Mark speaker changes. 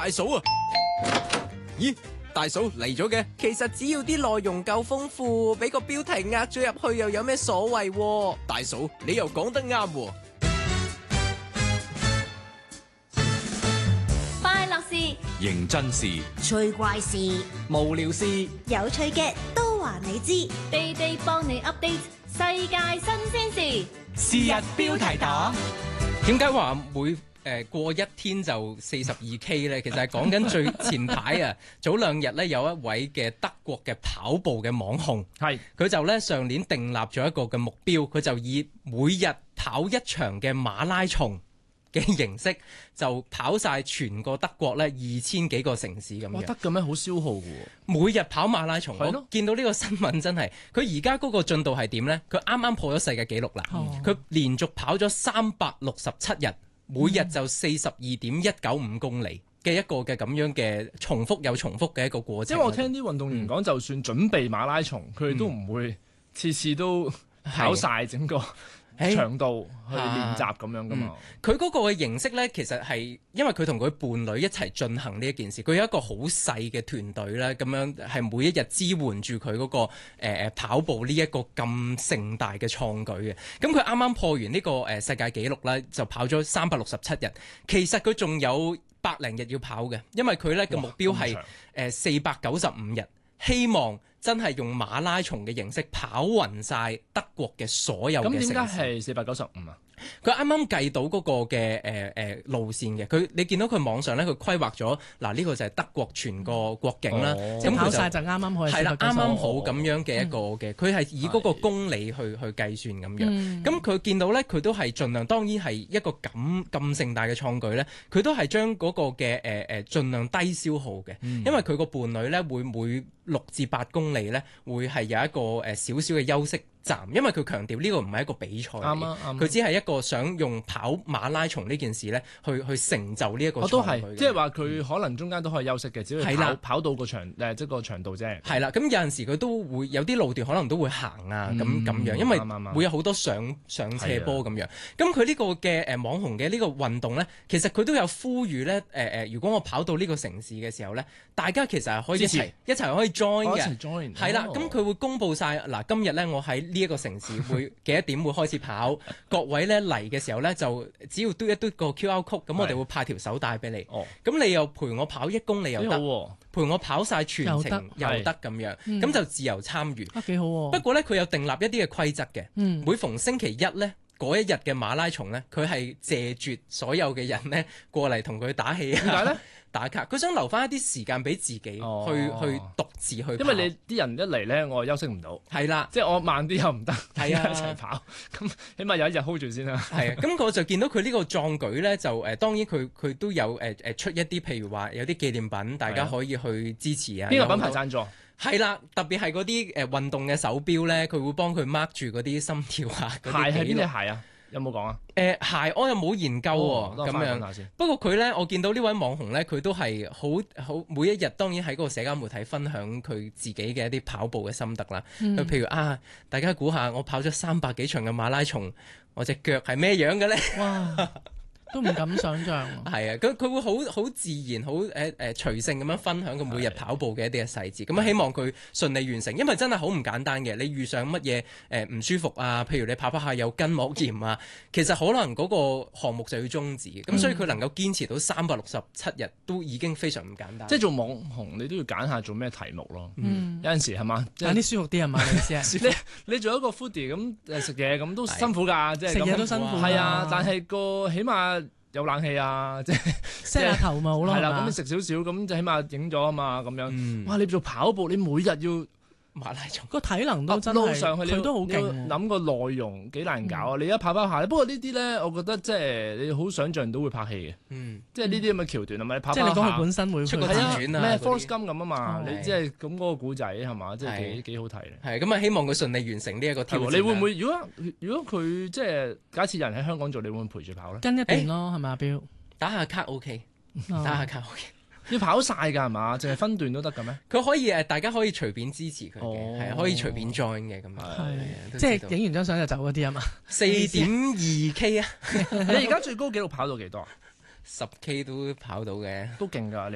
Speaker 1: 大嫂啊！咦，大嫂嚟咗嘅？
Speaker 2: 其實只要啲內容夠豐富，俾個標題壓咗入去又有咩所謂喎？
Speaker 1: 大嫂，你又講得啱喎。
Speaker 3: 快樂事、
Speaker 4: 認真事、
Speaker 5: 趣怪事、
Speaker 1: 無聊事，
Speaker 5: 有趣嘅都話你知，
Speaker 3: 地地幫你 update 世界新鮮事。
Speaker 6: 是日標題黨。
Speaker 7: 點解話過一天就42K 咧？其實係講緊最前排啊，早兩日咧有一位嘅德國嘅跑步嘅網紅，佢就咧上年訂立咗一個嘅目標，佢就以每日跑一場嘅馬拉松嘅形式，就跑晒全個德國咧2000幾個城市咁樣。
Speaker 6: 得嘅咩？好消耗嘅喎。
Speaker 7: 每日跑馬拉松，我見到呢個新聞真係，佢而家嗰個進度係點呢？佢啱啱破咗世界紀錄啦！佢連續跑咗367日。每日就42.195公里嘅一個嘅咁樣嘅重複又重複嘅一個過程。
Speaker 6: 因為我聽啲運動員講，就算準備馬拉松，佢哋都唔會次次都跑晒整個長度去練習咁樣噶嘛。
Speaker 7: 佢嗰個嘅形式呢，其實係因為佢同佢伴侶一齊進行呢一件事，佢有一個好細嘅團隊啦，咁樣係每一日支援住佢嗰個跑步呢一個咁盛大嘅創舉嘅。咁佢啱啱破完呢個世界紀錄啦，就跑咗367日。其實佢仲有100零日要跑嘅，因為佢呢個目標係495日，希望真係用馬拉松嘅形式跑勻晒德國嘅所有嘅城市。咁點解
Speaker 6: 係495啊？
Speaker 7: 佢啱啱計到嗰個嘅路線嘅，你見到佢網上咧，佢規劃咗呢個就係德國全個國境啦。
Speaker 8: 咁跑晒就啱啱可以。
Speaker 7: 係啦，啱啱好咁樣嘅一個嘅，佢係以嗰個公里去計算咁樣。咁佢見到咧，佢都係盡量，當然係一個咁盛大嘅創舉咧，佢都係將嗰個嘅盡量低消耗嘅，因為佢個伴侶咧會每6至8公里咧會係有一個少少嘅休息站，因為佢強調呢個唔係一個比賽，佢只係一個想用跑馬拉松呢件事咧去成就呢一個。
Speaker 6: 都係，即係話佢可能中間都可以休息嘅，只要跑到個長即係個長度啫。係
Speaker 7: 啦，咁有陣時佢都會有啲路段可能都會行啊咁樣，因為會有好多上斜坡咁樣。咁佢呢個嘅網紅嘅呢個運動咧，其實佢都有呼籲咧如果我跑到呢個城市嘅時候咧，大家其實係可以一齊可以 join 嘅。係啦，咁佢會公佈晒今日咧我喺呢一個城市會幾多點會開始跑，各位咧嚟嘅時候咧就只要嘟一嘟個 QR code，咁我哋會派條手帶俾你。咁你又陪我跑1公里又得，陪我跑晒全程又得咁樣，咁就自由參與。
Speaker 8: 幾好喎！
Speaker 7: 不過咧佢有訂立一啲嘅規則嘅，每逢星期一咧嗰一日嘅馬拉松咧，佢係謝絕所有嘅人咧過嚟同佢打氣啊！點解咧？打卡，佢想留翻一啲時間俾自己去獨自去跑。
Speaker 6: 因為你啲人一嚟咧，我休息唔到。
Speaker 7: 係啦，
Speaker 6: 即係我慢啲又唔得，
Speaker 7: 係啊，
Speaker 6: 一齊跑，咁起碼有一日 hold 住先啦。
Speaker 7: 係啊，咁我就見到佢呢個壯舉咧，就當然佢都有出一啲，譬如話有啲紀念品，大家可以去支持啊。
Speaker 6: 邊個品牌贊助？
Speaker 7: 係啦，特別係嗰啲運動嘅手錶咧，佢會幫佢 mark 住嗰啲心跳啊。
Speaker 6: 鞋係邊隻鞋啊？有冇講啊？
Speaker 7: 鞋我又冇研究喎，咁樣。不過佢咧，我見到呢位網紅咧，佢都係好每一日，當然喺嗰個社交媒體分享佢自己嘅一啲跑步嘅心得啦。譬如大家估下，我跑咗300幾場嘅馬拉松，我隻腳係咩樣嘅咧？
Speaker 8: 哇！都唔敢想像。
Speaker 7: 係啊，佢會好自然、好隨性咁樣分享佢每日跑步嘅一啲嘅細節。咁希望佢順利完成，因為真係好唔簡單嘅。你遇上乜嘢唔舒服啊？譬如你跑下有筋膜炎啊，其實可能嗰個項目就要終止。咁所以佢能夠堅持到367日，都已經非常唔簡單。
Speaker 6: 即係做網紅，你都要揀下做咩題目咯。有陣時係嘛，
Speaker 8: 揀啲舒服啲係嘛？你意思
Speaker 6: 你做一個 foodie 咁食嘢咁都辛苦㗎，即係
Speaker 8: 食嘢都辛苦。
Speaker 6: 係啊，但係個起碼有冷氣啊，即係
Speaker 8: set 下頭咪好咯。
Speaker 6: 係啦，咁你食少少咁就起碼影咗啊嘛，咁樣。哇！你做跑步，你每日要
Speaker 7: 馬拉松，
Speaker 8: 個體能都真係
Speaker 6: 上去，
Speaker 8: 佢都好勁。
Speaker 6: 諗個內容幾難搞啊！你一跑下，不過呢啲咧，我覺得即係你好想像到會拍戲嘅。即係呢啲咁嘅橋段係咪？你跑下，
Speaker 8: 即係你講佢本身會
Speaker 7: 出個自傳啊，
Speaker 6: 咩 Forrest Gump咁啊嘛？你即係咁嗰個古仔係嘛？即係幾好睇咧。
Speaker 7: 係咁啊！希望佢順利完成呢一個挑戰。
Speaker 6: 你會唔會？如果佢即係假設有人喺香港做，你會唔會陪住跑咧？
Speaker 8: 跟一段咯，係咪阿標？
Speaker 7: 打下卡 OK， 打下卡 OK。
Speaker 6: 要跑晒㗎係嘛？淨係分段都得嘅咩？
Speaker 7: 佢可以大家可以隨便支持佢嘅，係可以隨便 join 嘅咁啊。
Speaker 8: 即係影完張相就走嗰啲啊嘛。
Speaker 7: 4.2K 啊！
Speaker 6: 你而家最高紀錄跑到幾多啊？
Speaker 7: 10K 都跑到嘅，
Speaker 6: 都勁㗎你。